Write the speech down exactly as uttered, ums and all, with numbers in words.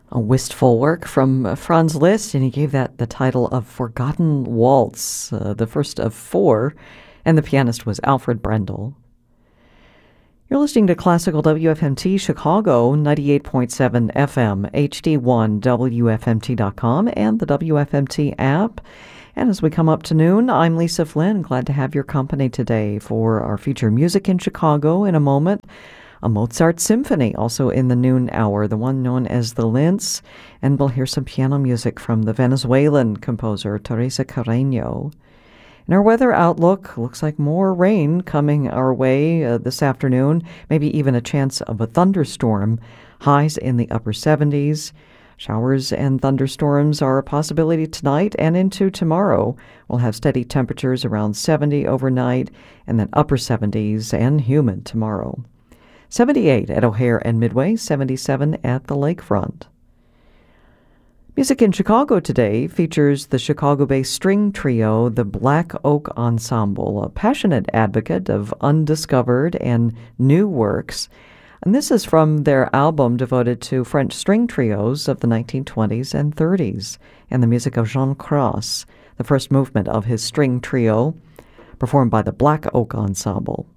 A wistful work from uh, Franz Liszt, and he gave that the title of Forgotten Waltz, uh, the first of four, and the pianist was Alfred Brendel. You're listening to Classical W F M T Chicago, ninety-eight point seven F M, H D one, W F M T dot com, and the W F M T app. And as we come up to noon, I'm Lisa Flynn. Glad to have your company today for our feature Music in Chicago in a moment. A Mozart symphony, also in the noon hour, the one known as the Linz, and we'll hear some piano music from the Venezuelan composer Teresa Carreño. In our weather outlook, looks like more rain coming our way uh, this afternoon, maybe even a chance of a thunderstorm. Highs in the upper seventies. Showers and thunderstorms are a possibility tonight and into tomorrow. We'll have steady temperatures around seventy overnight, and then upper seventies and humid tomorrow. seventy-eight at O'Hare and Midway, seventy-seven at the lakefront. Music in Chicago today features the Chicago-based string trio, the Black Oak Ensemble, a passionate advocate of undiscovered and new works. And this is from their album devoted to French string trios of the nineteen twenties and thirties, and the music of Jean Cros, the first movement of his string trio, performed by the Black Oak Ensemble.